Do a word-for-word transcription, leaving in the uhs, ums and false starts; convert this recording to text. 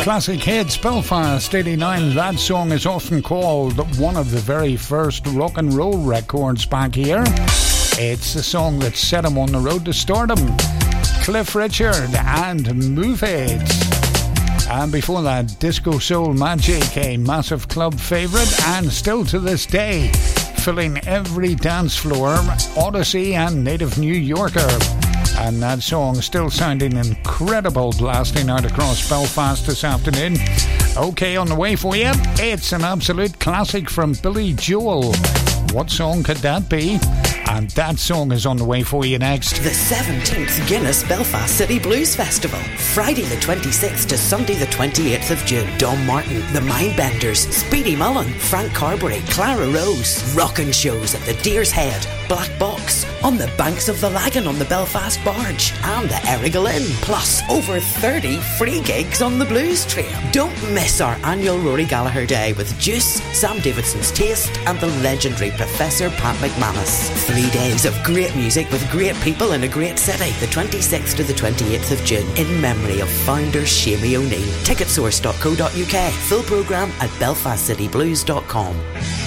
Classic hits, Belfast eighty-nine. That song is often called one of the very first rock and roll records back here. It's the song that set him on the road to stardom. Cliff Richard and Move It. And before that, Disco Soul Magic, a massive club favourite, and still to this day filling every dance floor, Odyssey and Native New Yorker. And that song still sounding incredible, blasting out across Belfast this afternoon. Okay, on the way for you, it's an absolute classic from Billy Joel. What song could that be? And that song is on the way for you next. The seventeenth Guinness Belfast City Blues Festival. Friday the twenty-sixth to Sunday the twenty-eighth of June. Dom Martin, The Mindbenders, Speedy Mullen, Frank Carberry, Clara Rose. Rockin' shows at the Deer's Head, Black Box, on the banks of the Lagan on the Belfast Barge, and the Errigal Inn. Plus, over thirty free gigs on the Blues Trail. Don't miss our annual Rory Gallagher Day with Juice, Sam Davidson's Taste, and the legendary Professor Pat McManus. Three days of great music with great people in a great city. The twenty-sixth to the twenty-eighth of June, in memory of founder Shamie O'Neill. ticket source dot co dot uk. Full programme at belfast city blues dot com.